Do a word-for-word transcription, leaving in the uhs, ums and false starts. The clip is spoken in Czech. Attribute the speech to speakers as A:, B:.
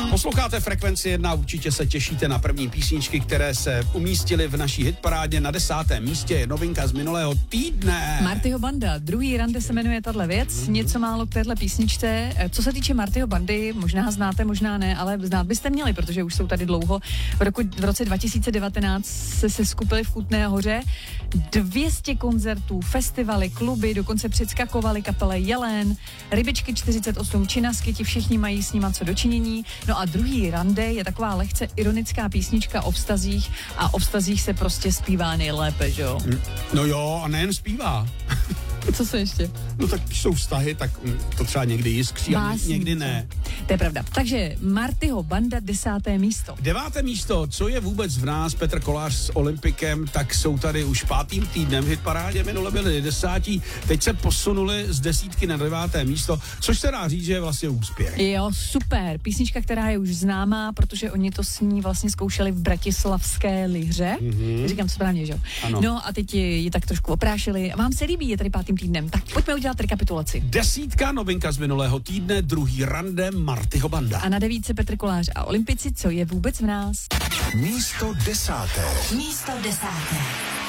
A: Posloucháte Frekvenci jedna, určitě se těšíte na první písničky, které se umístily v naší hitparádě. Na desátém místě je novinka z minulého týdne.
B: Martyho Banda, druhý rande se jmenuje tahle věc, mm-hmm. něco málo k téhle písničce. Co se týče Martyho Bandy, možná znáte, možná ne, ale znát byste měli, protože už jsou tady dlouho. V, roku, v roce dva tisíce devatenáct se, se skupili v Kutné Hoře, dvě stě koncertů, festivaly, kluby, dokonce předskakovali kapele Jelén, Rybičky čtyřicet osm, Činasky, ti všichni mají s nima co dočinění. No a druhý rande je taková lehce ironická písnička o vztazích a o vztazích se prostě zpívá nejlépe, že jo?
A: No jo, a nejen zpívá.
B: Co se ještě?
A: No tak když jsou vztahy, tak to třeba někdy jiskří a někdy ne.
B: To je pravda. Takže Martyho Banda, desáté místo.
A: Deváté místo, co je vůbec v nás, Petr Kolář s Olympikem, tak jsou tady už pátým týdnem v hitparádě, minule byli desátí, teď se posunuli z desítky na deváté místo, což se dá říct, že je vlastně úspěch.
B: Jo, super. Písnička, která je už známá, protože oni to s ní vlastně zkoušeli v bratislavské Lihře. Mm-hmm. Říkám správně, že jo?
A: Ano.
B: No a teď ji, ji tak trošku oprášili. Vám se líbí, je tady pátým týdnem. Tak pojďme udělat rekapitulaci.
A: Desítka, novinka z minulého týdne, druhý rande Martyho Banda.
B: A na devítce Petr Kolář a Olympici, co je vůbec v nás.
C: Místo desáté.
D: Místo desáté.